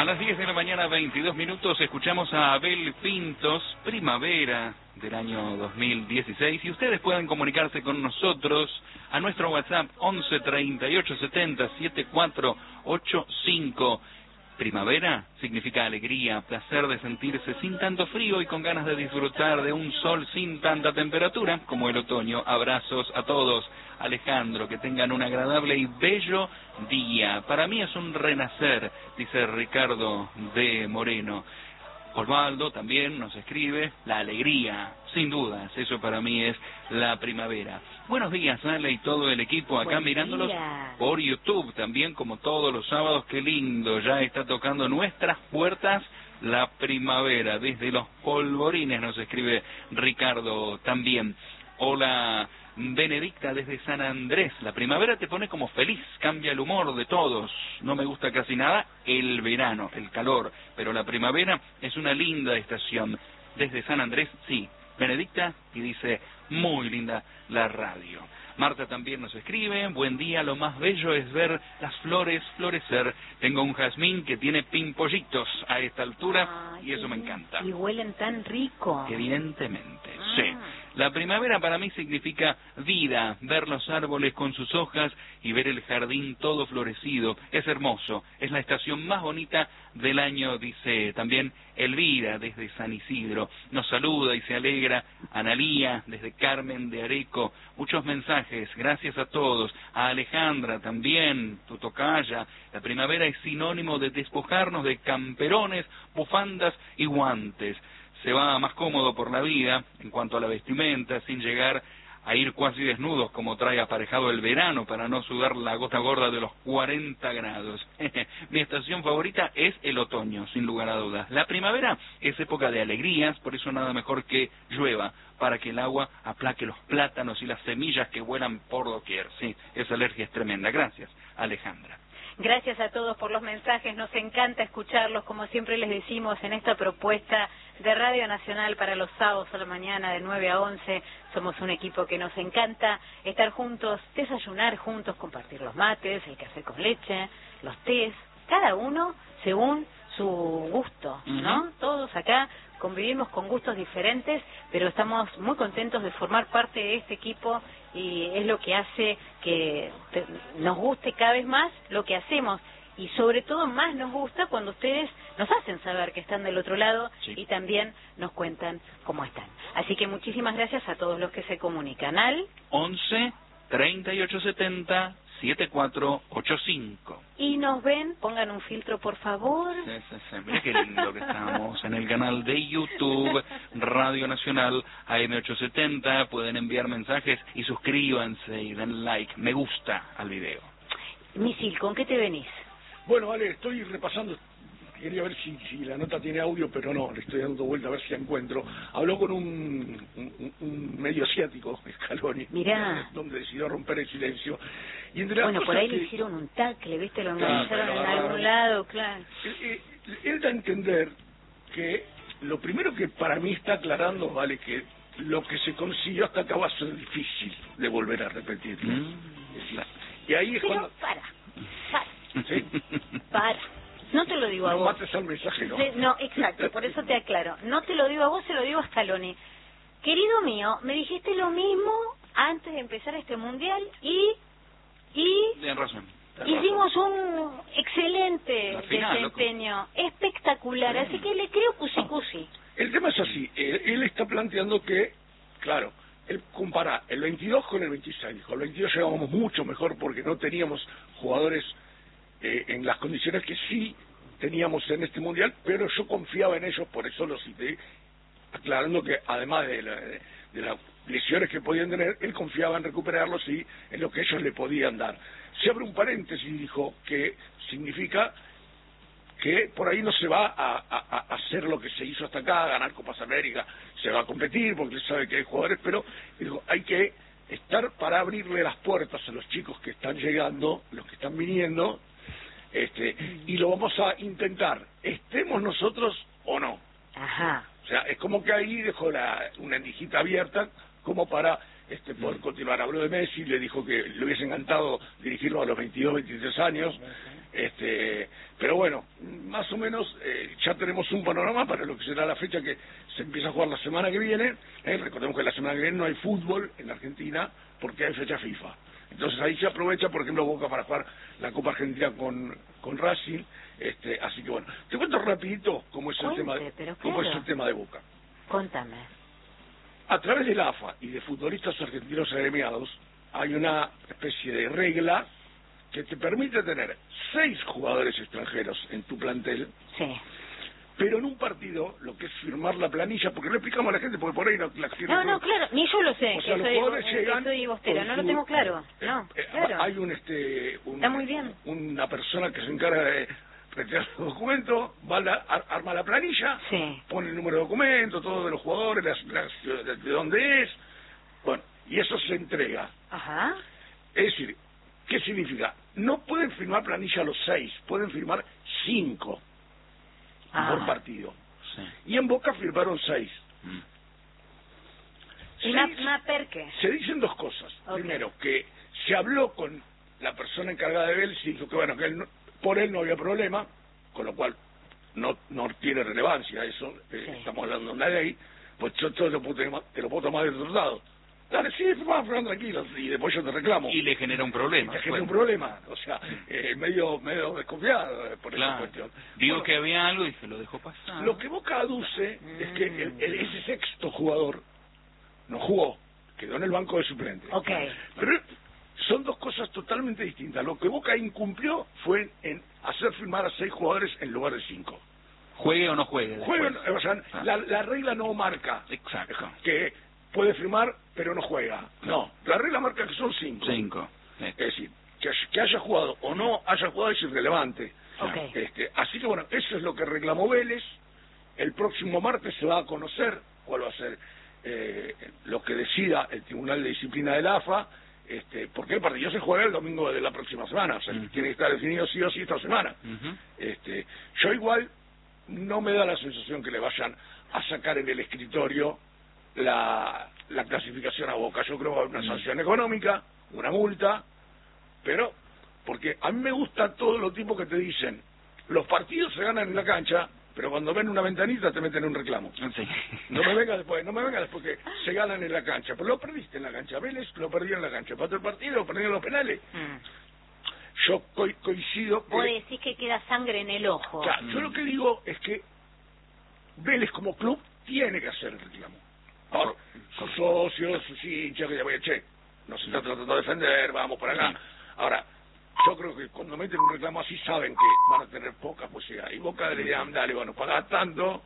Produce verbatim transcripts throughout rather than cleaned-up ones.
A las diez de la mañana, veintidós minutos, escuchamos a Abel Pintos, Primavera del año dos mil dieciséis, y ustedes pueden comunicarse con nosotros a nuestro WhatsApp once treinta y ocho setenta setenta y cuatro ochenta y cinco. Primavera significa alegría, placer de sentirse sin tanto frío y con ganas de disfrutar de un sol sin tanta temperatura como el otoño. Abrazos a todos. Alejandro, que tengan un agradable y bello día. Para mí es un renacer, dice Ricardo de Moreno. Osvaldo también nos escribe, la alegría, sin dudas, eso para mí es la primavera. Buenos días, Ale y todo el equipo acá Buen mirándolos día. Por YouTube también, como todos los sábados. Qué lindo, ya está tocando nuestras puertas la primavera, desde los polvorines nos escribe Ricardo también. Hola, Benedicta desde San Andrés. La primavera te pone como feliz, cambia el humor de todos. No me gusta casi nada el verano, el calor, pero la primavera es una linda estación. Desde San Andrés, sí. Benedicta, y dice, muy linda la radio. Marta también nos escribe, buen día, lo más bello es ver las flores florecer. Tengo un jazmín que tiene pimpollitos a esta altura. Ay, y eso me encanta. Y huelen tan rico. Evidentemente, ah. sí. La primavera para mí significa vida, ver los árboles con sus hojas y ver el jardín todo florecido. Es hermoso, es la estación más bonita del año, dice también Elvira desde San Isidro. Nos saluda y se alegra Analía desde Carmen de Areco. Muchos mensajes, gracias a todos. A Alejandra también, tu tocaya. La primavera es sinónimo de despojarnos de camperones, bufandas y guantes. Se va más cómodo por la vida en cuanto a la vestimenta, sin llegar a ir casi desnudos como trae aparejado el verano para no sudar la gota gorda de los cuarenta grados. Mi estación favorita es el otoño, sin lugar a dudas. La primavera es época de alegrías, por eso nada mejor que llueva, para que el agua aplaque los plátanos y las semillas que vuelan por doquier. Sí, esa alergia es tremenda. Gracias, Alejandra. Gracias a todos por los mensajes, nos encanta escucharlos, como siempre les decimos, en esta propuesta de Radio Nacional para los sábados a la mañana de nueve a once. Somos un equipo que nos encanta estar juntos, desayunar juntos, compartir los mates, el café con leche, los tés, cada uno según su gusto, ¿no? Uh-huh. Todos acá convivimos con gustos diferentes, pero estamos muy contentos de formar parte de este equipo y es lo que hace que te, nos guste cada vez más lo que hacemos, y sobre todo más nos gusta cuando ustedes nos hacen saber que están del otro lado, sí, y también nos cuentan cómo están. Así que muchísimas gracias a todos los que se comunican al once treinta y ocho setenta setenta y cuatro ochenta y cinco. Y nos ven, pongan un filtro por favor. Sí, sí, sí. Mira qué lindo que estamos en el canal de YouTube Radio Nacional A M ochocientos setenta. Pueden enviar mensajes y suscríbanse y den like, me gusta al video. Misil, ¿con qué te venís? Bueno, vale, estoy repasando. Quería ver si, si la nota tiene audio, pero no, le estoy dando vuelta a ver si la encuentro. Habló con un, un, un medio asiático, Scaloni, Mirá. donde decidió romper el silencio. Y entre bueno, por ahí que... le hicieron un tackle, ¿viste? Lo claro, engancharon en claro. algún lado, claro. Él, él, él da a entender que lo primero que para mí está aclarando, vale, que lo que se consiguió hasta acá va a ser difícil de volver a repetirlo. Mm. Y ahí es pero cuando... para, para. ¿Sí? Para. No te lo digo a no vos. No mates al mensaje, ¿no? Se, no, exacto, por eso te aclaro. No te lo digo a vos, se lo digo a Scaloni. Querido mío, me dijiste lo mismo antes de empezar este mundial y... y Tienes razón. hicimos un excelente final, desempeño, loco. espectacular, Sí. así que le creo cusi cusi. El tema es así, él, él está planteando que, claro, él compara el veintidós con el veintiséis. Dijo, el veintidós llegábamos mucho mejor porque no teníamos jugadores eh, en las condiciones que sí teníamos en este mundial, pero yo confiaba en ellos, por eso lo cité, aclarando que además de, la, de, de las lesiones que podían tener, él confiaba en recuperarlos y en lo que ellos le podían dar. Se abre un paréntesis, dijo, que significa que por ahí no se va a, a, a hacer lo que se hizo hasta acá, a ganar Copas América, se va a competir porque él sabe que hay jugadores, pero dijo, hay que estar para abrirle las puertas a los chicos que están llegando, los que están viniendo, este, y lo vamos a intentar, estemos nosotros o no. Ajá. O sea, es como que ahí dejó la, una endijita abierta como para este poder continuar. Habló de Messi, le dijo que le hubiese encantado dirigirlo a los veintidós, veintitrés años, este, pero bueno, más más o menos eh, ya tenemos un panorama para lo que será la fecha que se empieza a jugar la semana que viene. Eh, recordemos que la semana que viene no hay fútbol en Argentina porque hay fecha FIFA. Entonces ahí se aprovecha, por ejemplo, Boca para jugar la Copa Argentina con, con Racing. Este, así que bueno, te cuento rapidito cómo es el Cuente, tema de, pero cómo claro. es el tema de Boca. Contame. A través de la A F A y de futbolistas argentinos agremiados hay una especie de regla que te permite tener seis jugadores extranjeros en tu plantel, Sí. pero en un partido lo que es firmar la planilla, porque lo explicamos a la gente, porque por ahí no la firma. No, no, claro, ni yo lo sé, O sea, que los soy, jugadores que llegan soy bostera, con no lo su- tengo claro, eh, no, eh, claro. Hay un este un, Está muy bien. una persona que se encarga de retirar los documentos, va a la, ar- arma la planilla, Sí. pone el número de documento, todo de los jugadores, las, las- de, de dónde es, bueno, y eso se entrega. Ajá. Es decir, ¿qué significa? No pueden firmar planilla los seis, pueden firmar cinco Ah. por partido. Sí. Y en Boca firmaron seis. Mm. ¿Y Ma- Seis- Maperque? Se dicen dos cosas. Ok. Primero, que se habló con la persona encargada de Vélez y dijo que bueno, que él no- por él no había problema, con lo cual no no tiene relevancia eso, eh, Sí. estamos hablando de una ley, pues yo te lo puedo, tener- te lo puedo tomar del otro lado. Dale, sí, vamos a tranquilo, y después yo te reclamo. Y le genera un problema. Te genera un bueno. problema, o sea, eh, medio medio desconfiado eh, por esa Claro. cuestión. Digo Bueno, que había algo y se lo dejó pasar. lo que Boca aduce es que el- el- Mm. ese sexto jugador no jugó, quedó en el banco de suplentes. Ok. Pero son dos cosas totalmente distintas. Lo que Boca incumplió fue en hacer firmar a seis jugadores en lugar de cinco. Juegue o no juegue. Juegan, después. o sea, Ah. la, la regla no marca Exacto. que puede firmar pero no juega. No, la regla marca que son cinco. Cinco. Sí. Es decir, que, que haya jugado o no haya jugado es irrelevante. Ok. Este, así que bueno, eso es lo que reclamó Vélez. El próximo martes se va a conocer cuál va a ser eh, lo que decida el Tribunal de Disciplina del A F A, este, porque el partido se juega el domingo de la próxima semana, o sea, Ujú. tiene que estar definido sí o sí esta semana. Ujú. Este, yo igual no me da la sensación que le vayan a sacar en el escritorio la, la clasificación a Boca. Yo creo que va a haber una sanción económica, una multa, pero porque a mí me gusta todos los tipos que te dicen, los partidos se ganan en la cancha, pero cuando ven una ventanita te meten un reclamo. Sí. No me venga después, no me venga después que se ganan en la cancha, pero lo perdiste en la cancha. Vélez lo perdió en la cancha, empató el partido, lo perdió en los penales. Mm. Yo co- coincido Vos que, decís que queda sangre en el ojo. o sea, yo lo que digo es que Vélez como club tiene que hacer el reclamo. Ahora, sus socios, sus hinchas, que ya voy a che, nos está tratando de defender, vamos por acá. Ahora, yo creo que cuando meten un reclamo así saben que van a tener poca posibilidad. Y Boca le dirán, dale, bueno, pagá tanto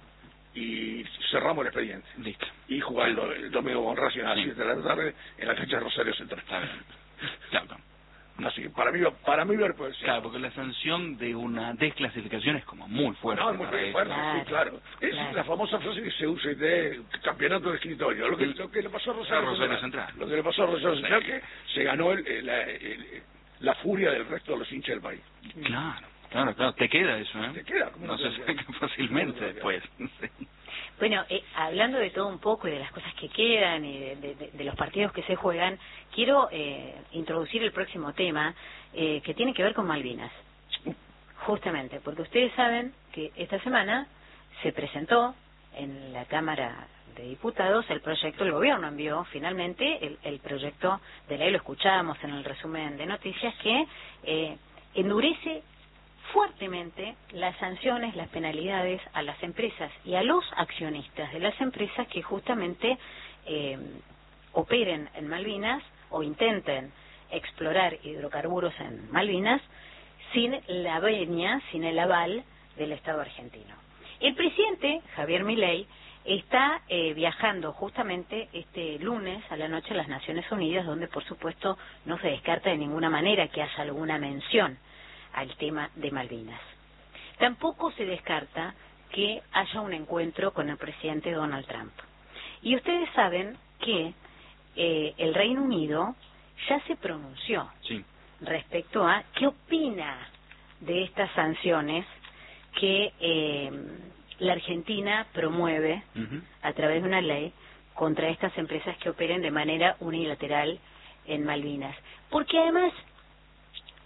y cerramos el expediente. Listo. Y jugar el, do- el domingo con Racing a las Sí. siete de la tarde en la cancha de Rosario Central. Está bien. Claro. Así que para mí, para mí ver puede ser. Claro, porque la sanción de una desclasificación es como muy fuerte. No, es muy para eso. fuerte, Claro, sí, claro. Es claro. la famosa frase que se usa de campeonato de escritorio. Lo que, lo que le pasó a Rosario, A Rosario Central. Lo que le pasó a Rosario Sí. Central, que se ganó el, el- la, el- la furia del resto de los hinchas del país. Claro, claro, claro. Te queda eso, ¿eh? Te queda, ¿cómo No no se te queda? saca fácilmente ¿Cómo no te después. Sí. Bueno, eh, hablando de todo un poco y de las cosas que quedan y de, de- de- de los partidos que se juegan, quiero eh, introducir el próximo tema eh, que tiene que ver con Malvinas. Justamente, porque ustedes saben que esta semana se presentó en la Cámara de Diputados el proyecto, el gobierno envió finalmente el, el proyecto de ley, lo escuchábamos en el resumen de noticias, que eh, endurece fuertemente las sanciones, las penalidades a las empresas y a los accionistas de las empresas que justamente eh, operen en Malvinas o intenten explorar hidrocarburos en Malvinas sin la venia, sin el aval del Estado argentino. El presidente, Javier Milei, está eh, viajando justamente este lunes a la noche a las Naciones Unidas, donde por supuesto no se descarta de ninguna manera que haya alguna mención al tema de Malvinas. Tampoco se descarta que haya un encuentro con el presidente Donald Trump. Y ustedes saben que eh, el Reino Unido ya se pronunció Sí. respecto a qué opina de estas sanciones que eh, la Argentina promueve Ujú. a través de una ley contra estas empresas que operen de manera unilateral en Malvinas. Porque además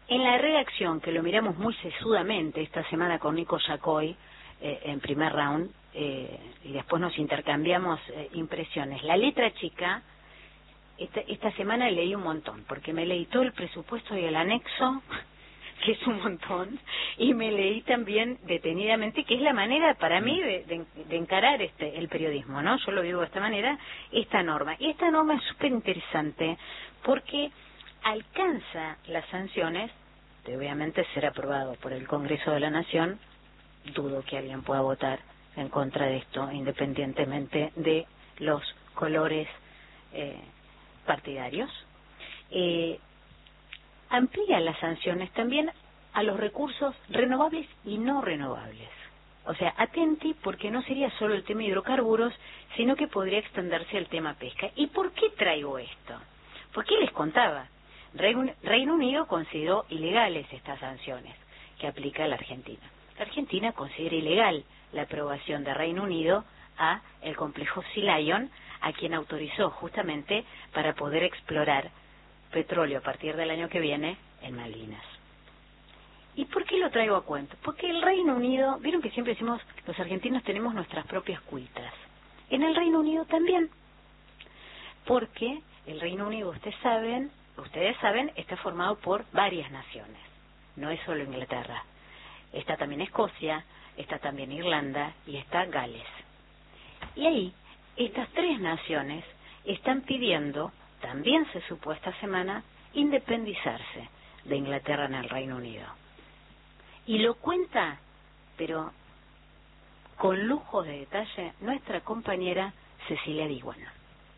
En la redacción, que lo miramos muy sesudamente esta semana con Nico Yacoy, eh, en primer round, eh, y después nos intercambiamos eh, impresiones. La letra chica, esta, esta semana leí un montón, porque me leí todo el presupuesto y el anexo, que es un montón, y me leí también detenidamente, que es la manera para mí de, de, de encarar este el periodismo, ¿no? Yo lo vivo de esta manera, esta norma. Y esta norma es súper interesante, porque alcanza las sanciones de obviamente ser aprobado por el Congreso de la Nación. Dudo que alguien pueda votar en contra de esto, independientemente de los colores eh, partidarios. Eh, amplía las sanciones también a los recursos renovables y no renovables. O sea, atenti, porque no sería solo el tema hidrocarburos, sino que podría extenderse al tema pesca. ¿Y por qué traigo esto? Porque les contaba, Reino Unido consideró ilegales estas sanciones que aplica la Argentina. La Argentina considera ilegal la aprobación de Reino Unido a el complejo Sea Lion, a quien autorizó justamente para poder explorar petróleo a partir del año que viene en Malvinas. ¿Y por qué lo traigo a cuento? Porque el Reino Unido, vieron que siempre decimos los argentinos tenemos nuestras propias cuitas. En el Reino Unido también, porque el Reino Unido, ustedes saben, ustedes saben, está formado por varias naciones. No es solo Inglaterra. Está también Escocia, está también Irlanda y está Gales. Y ahí, estas tres naciones están pidiendo, también se supo esta semana, independizarse de Inglaterra en el Reino Unido. Y lo cuenta, pero con lujo de detalle, nuestra compañera Cecilia Diguana.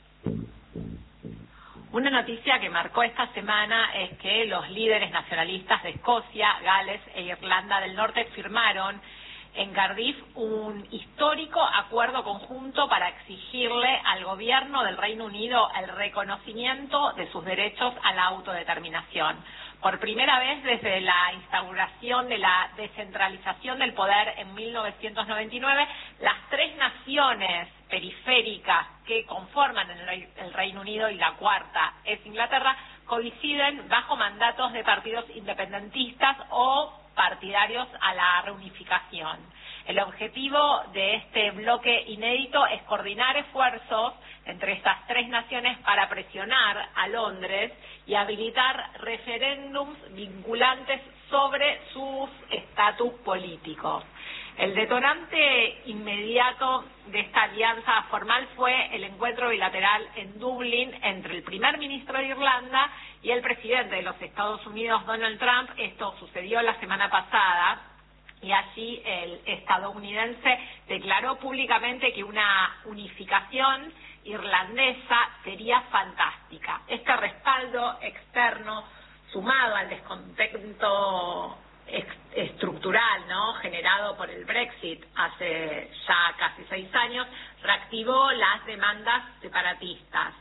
Una noticia que marcó esta semana es que los líderes nacionalistas de Escocia, Gales e Irlanda del Norte firmaron en Cardiff un histórico acuerdo conjunto para exigirle al gobierno del Reino Unido el reconocimiento de sus derechos a la autodeterminación. Por primera vez desde la instauración de la descentralización del poder en mil novecientos noventa y nueve, las tres naciones periféricas que conforman el Reino Unido, y la cuarta es Inglaterra, coinciden bajo mandatos de partidos independentistas o partidarios a la reunificación. El objetivo de este bloque inédito es coordinar esfuerzos entre estas tres naciones para presionar a Londres y habilitar referéndums vinculantes sobre sus estatus políticos. El detonante inmediato de esta alianza formal fue el encuentro bilateral en Dublín entre el primer ministro de Irlanda y el presidente de los Estados Unidos, Donald Trump. Esto sucedió la semana pasada y allí el estadounidense declaró públicamente que una unificación irlandesa sería fantástica. Este respaldo externo, sumado al descontento estructural, ¿no?, generado por el Brexit hace ya casi seis años, reactivó las demandas separatistas.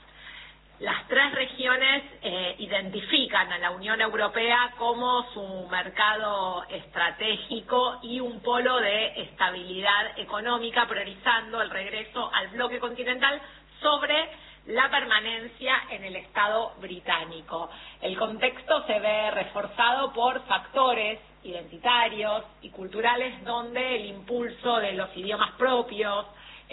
Las tres regiones eh, identifican a la Unión Europea como su mercado estratégico y un polo de estabilidad económica, priorizando el regreso al bloque continental sobre la permanencia en el Estado británico. El contexto se ve reforzado por factores identitarios y culturales donde el impulso de los idiomas propios,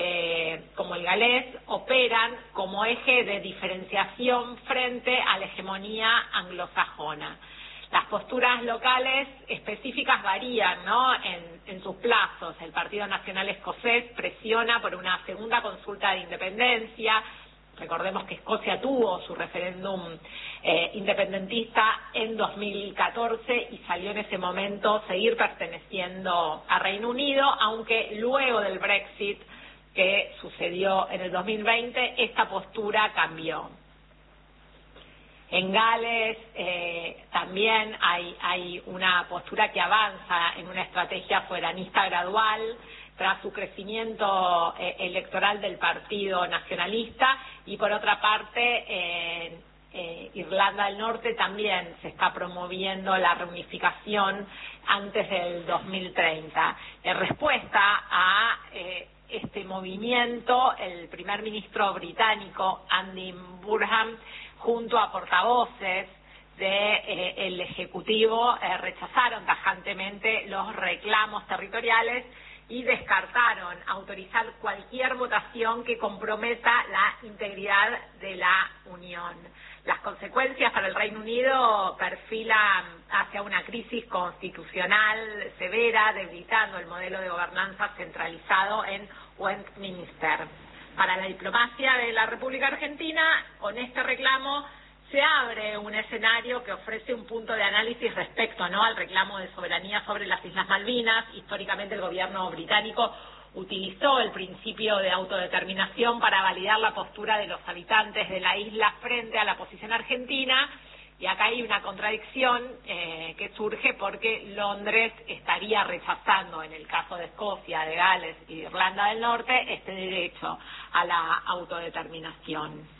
eh, como el galés, operan como eje de diferenciación frente a la hegemonía anglosajona. Las posturas locales específicas varían, ¿no?, en, en sus plazos. El Partido Nacional Escocés presiona por una segunda consulta de independencia. Recordemos que Escocia tuvo su referéndum eh, independentista en dos mil catorce y salió en ese momento seguir perteneciendo a Reino Unido, aunque luego del Brexit que sucedió en el dos mil veinte, esta postura cambió. En Gales eh, también hay, hay una postura que avanza en una estrategia soberanista gradual tras su crecimiento eh, electoral del Partido Nacionalista, y por otra parte en eh, Irlanda del Norte también se está promoviendo la reunificación antes del dos mil treinta. En respuesta a eh, este movimiento, el primer ministro británico Andy Burnham, junto a portavoces de eh, el Ejecutivo eh, rechazaron tajantemente los reclamos territoriales y descartaron autorizar cualquier votación que comprometa la integridad de la Unión. Las consecuencias para el Reino Unido perfilan hacia una crisis constitucional severa, debilitando el modelo de gobernanza centralizado en Westminster. Para la diplomacia de la República Argentina, con este reclamo se abre un escenario que ofrece un punto de análisis respecto, ¿no?, al reclamo de soberanía sobre las Islas Malvinas. Históricamente el gobierno británico utilizó el principio de autodeterminación para validar la postura de los habitantes de la isla frente a la posición argentina, y acá hay una contradicción eh, que surge porque Londres estaría rechazando, en el caso de Escocia, de Gales y de Irlanda del Norte, este derecho a la autodeterminación.